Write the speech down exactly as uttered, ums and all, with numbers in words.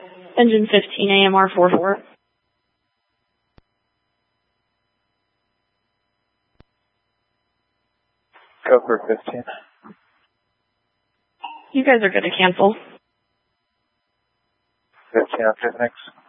Engine fifteen A M R forty-four. Go for fifteen. You guys are good to cancel. fifteen after the next.